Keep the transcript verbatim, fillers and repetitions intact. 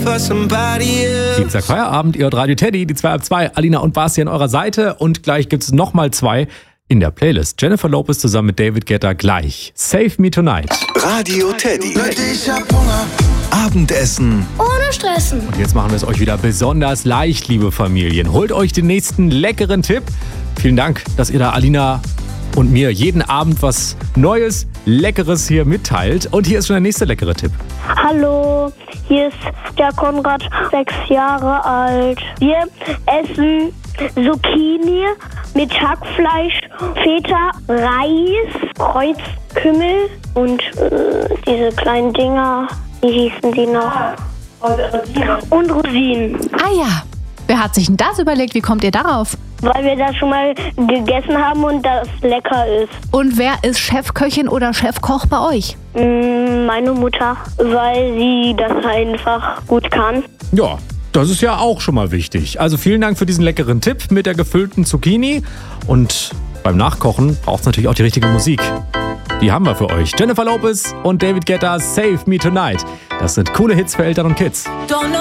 Dienstag Feierabend, ihr hört Radio Teddy, die zwei ab zwei, Alina und Basti an eurer Seite und gleich gibt's nochmal zwei in der Playlist. Jennifer Lopez zusammen mit David Guetta gleich. Save Me Tonight. Radio Teddy. Abendessen ohne Stressen. Und jetzt machen wir es euch wieder besonders leicht, liebe Familien. Holt euch den nächsten leckeren Tipp. Vielen Dank, dass ihr da Alina und mir jeden Abend was Neues, Leckeres hier mitteilt. Und hier ist schon der nächste leckere Tipp. Hallo, hier ist der Konrad, sechs Jahre alt. Wir essen Zucchini mit Hackfleisch, Feta, Reis, Kreuzkümmel und äh, diese kleinen Dinger, wie hießen die noch? Und Rosinen. Ah ja, wer hat sich denn das überlegt? Wie kommt ihr darauf? Weil wir das schon mal gegessen haben und das lecker ist. Und wer ist Chefköchin oder Chefkoch bei euch? Meine Mutter, weil sie das einfach gut kann. Ja, das ist ja auch schon mal wichtig. Also vielen Dank für diesen leckeren Tipp mit der gefüllten Zucchini. Und beim Nachkochen braucht es natürlich auch die richtige Musik. Die haben wir für euch. Jennifer Lopez und David Guetta, Save Me Tonight. Das sind coole Hits für Eltern und Kids.